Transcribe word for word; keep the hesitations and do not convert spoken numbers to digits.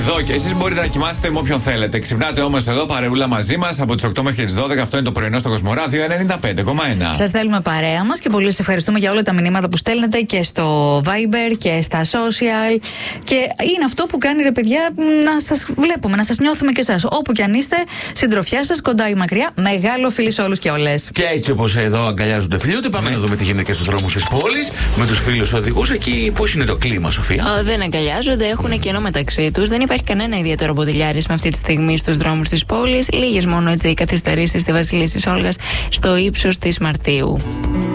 Εδώ και εσείς μπορείτε να κοιμάστε με όποιον θέλετε. Ξυπνάτε όμως εδώ παρεούλα μαζί μας από τις οκτώ μέχρι τις δώδεκα. Αυτό είναι το πρωινό στο Κοσμοράδιο ενενήντα πέντε κόμμα ένα. Σας θέλουμε παρέα μας και πολύ σας ευχαριστούμε για όλα τα μηνύματα που στέλνετε και στο Viber και στα social. Και είναι αυτό που κάνει, ρε παιδιά, να σας βλέπουμε, να σας νιώθουμε και εσάς. Όπου κι αν είστε, συντροφιά σας, κοντά ή μακριά. Μεγάλο φιλί σε όλους και όλες. Και έτσι όπως εδώ αγκαλιάζονται φιλιούνται, πάμε να δούμε τι γίνεται και στους δρόμους της πόλης με τους φίλους οδηγούς. Εκεί πώς είναι το κλίμα, Σοφία? Oh, δεν αγκαλιάζονται, έχουν κενό μεταξύ τους. Δεν υπάρχει κανένα ιδιαίτερο μποτιλιάρισμα αυτή τη στιγμή στους δρόμους της πόλης. Λίγες μόνο έτσι οι καθυστερήσεις στη Βασιλής της Όλγας στο ύψος της Μαρτίου.